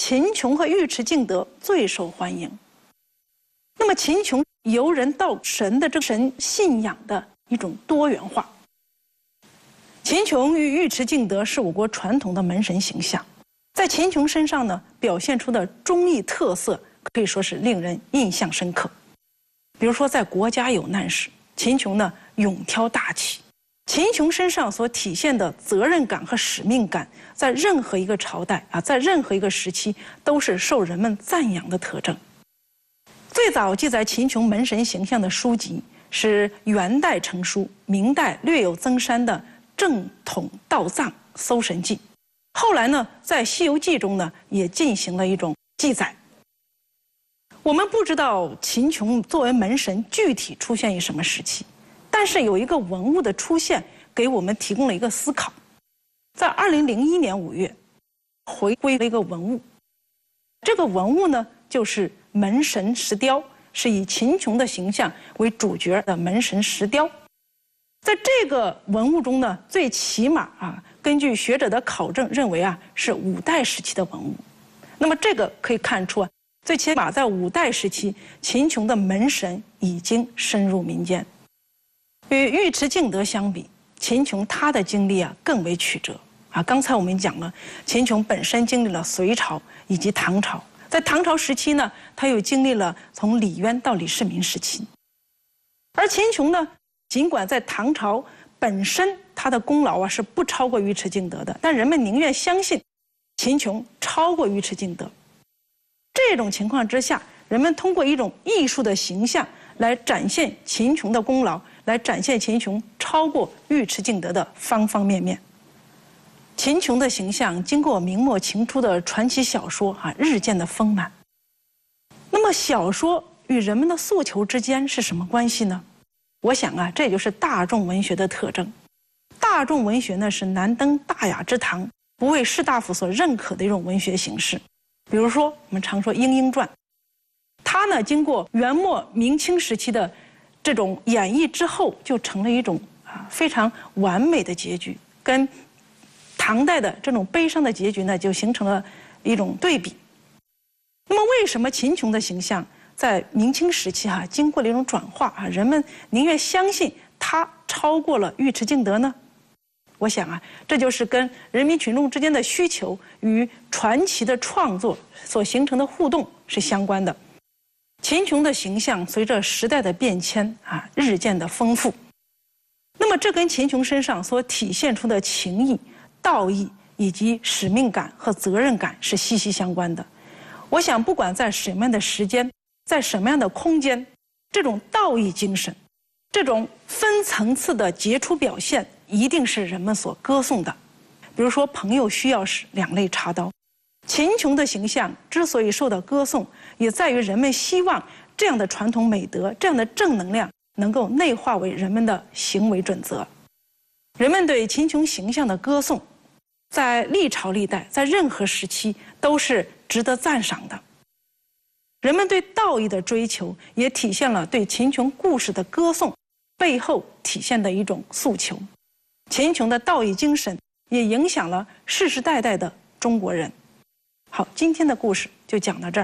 秦琼和尉迟敬德最受欢迎。那么秦琼由人到神的这神信仰的一种多元化。秦琼与尉迟敬德是我国传统的门神形象，在秦琼身上呢，表现出的忠义特色可以说是令人印象深刻。比如说，在国家有难时，秦琼呢勇挑大旗。秦琼身上所体现的责任感和使命感，在任何一个朝代在任何一个时期都是受人们赞扬的特征。最早记载秦琼门神形象的书籍是元代成书、明代略有增删的《正统道藏搜神记》，后来呢，在《西游记》中呢也进行了一种记载。我们不知道秦琼作为门神具体出现于什么时期，但是有一个文物的出现给我们提供了一个思考。在2001年5月，回归了一个文物，这个文物呢就是门神石雕，是以秦琼的形象为主角的门神石雕。在这个文物中呢，最起码根据学者的考证认为是5代时期的文物。那么这个可以看出最起码在5代时期，秦琼的门神已经深入民间。与尉迟敬德相比，秦琼他的经历更为曲折刚才我们讲了，秦琼本身经历了隋朝以及唐朝，在唐朝时期呢，他又经历了从李渊到李世民时期。而秦琼呢，尽管在唐朝本身他的功劳是不超过尉迟敬德的，但人们宁愿相信秦琼超过尉迟敬德。这种情况之下，人们通过一种艺术的形象来展现秦琼的功劳，来展现秦琼超过尉迟敬德的方方面面。秦琼的形象经过明末清初的传奇小说日渐的丰满。那么小说与人们的诉求之间是什么关系呢？我想这就是大众文学的特征。大众文学呢是难登大雅之堂，不为士大夫所认可的一种文学形式。比如说我们常说《莺莺传》，它呢经过元末明清时期的这种演绎之后，就成了一种非常完美的结局，跟唐代的这种悲伤的结局呢就形成了一种对比。那么为什么秦琼的形象在明清时期经过了一种转化人们宁愿相信他超过了尉迟敬德呢？我想这就是跟人民群众之间的需求与传奇的创作所形成的互动是相关的。秦琼的形象随着时代的变迁日渐的丰富。那么这跟秦琼身上所体现出的情义、道义以及使命感和责任感是息息相关的。我想不管在什么样的时间，在什么样的空间，这种道义精神，这种分层次的杰出表现一定是人们所歌颂的。比如说朋友需要时两肋插刀，秦琼的形象之所以受到歌颂，也在于人们希望这样的传统美德，这样的正能量能够内化为人们的行为准则。人们对秦琼形象的歌颂，在历朝历代，在任何时期都是值得赞赏的。人们对道义的追求，也体现了对秦琼故事的歌颂背后体现的一种诉求。秦琼的道义精神也影响了世世代代的中国人。好，今天的故事就讲到这儿。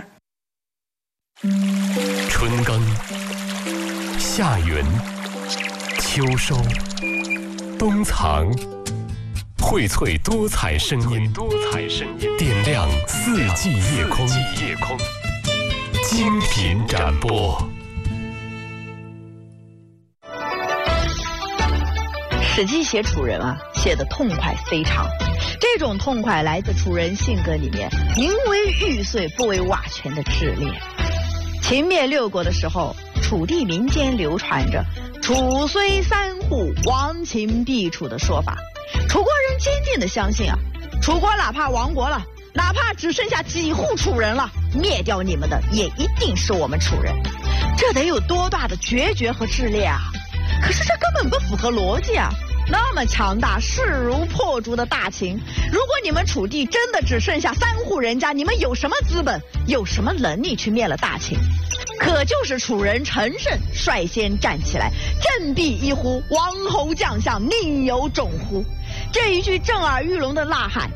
春耕、夏耘、秋收、冬藏，荟萃多彩声音，点亮四季夜空，精品展播。 史记写楚人写得痛快非常，这种痛快来自楚人性格里面宁为玉碎不为瓦全的炽烈。秦灭六国的时候，楚地民间流传着楚虽三户，亡秦必楚的说法。楚国人坚定地相信楚国哪怕亡国了，哪怕只剩下几户楚人了，灭掉你们的也一定是我们楚人。这得有多大的决绝和炽烈可是这根本不符合逻辑那么强大势如破竹的大秦，如果你们楚地真的只剩下3户人家，你们有什么资本，有什么能力去灭了大秦？可就是楚人陈胜率先站起来，振臂一呼，王侯将相宁有种乎？这一句震耳欲聋的呐喊